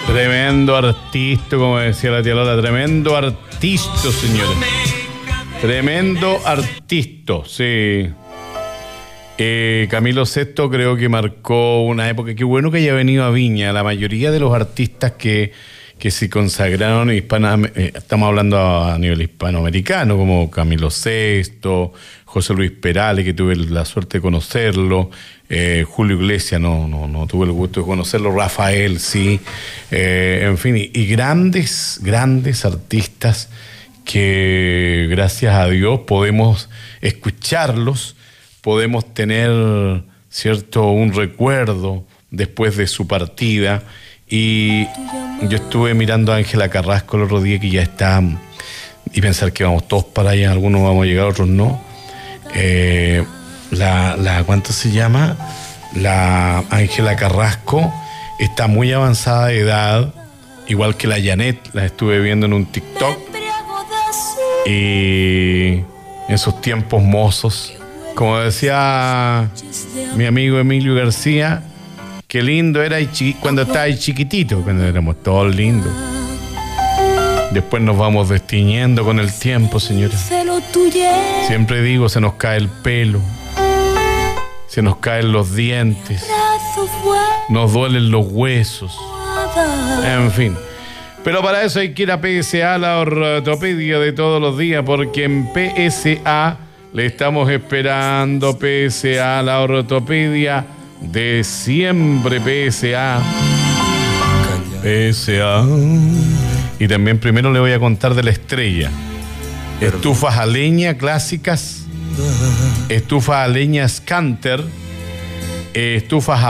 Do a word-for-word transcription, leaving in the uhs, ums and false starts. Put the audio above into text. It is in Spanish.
Tremendo artista, como decía la tía Lola, tremendo artista, señores. Tremendo artista, sí. Eh, Camilo Sesto creo que marcó una época. Qué bueno que haya venido a Viña. La mayoría de los artistas que, que se consagraron hispanas, eh, estamos hablando a, a nivel hispanoamericano, como Camilo Sesto, José Luis Perales, que tuve la suerte de conocerlo, eh, Julio Iglesias, no, no, no tuve el gusto de conocerlo, Rafael, sí, eh, en fin, y, y grandes, grandes artistas que gracias a Dios podemos escucharlos, podemos tener, cierto, un recuerdo después de su partida. Y yo estuve mirando a Ángela Carrasco el otro día, que ya está, y pensar que vamos todos para allá, algunos vamos a llegar, otros no. Eh, la, la, ¿cuánto se llama? La Ángela Carrasco está muy avanzada de edad, igual que la Janet, la estuve viendo en un TikTok. Y en sus tiempos mozos, como decía mi amigo Emilio García, qué lindo era cuando estaba ahí chiquitito, cuando éramos todos lindos. Después nos vamos destiñendo con el tiempo, señores. Siempre digo, se nos cae el pelo, se nos caen los dientes, nos duelen los huesos, en fin. Pero para eso hay que ir a P S A, la ortopedia de todos los días, porque en P S A le estamos esperando. P S A, la ortopedia de siempre. P S A. P S A. Y también primero le voy a contar de La Estrella. Estufas a leña clásicas, estufas a leña Scanter, estufas a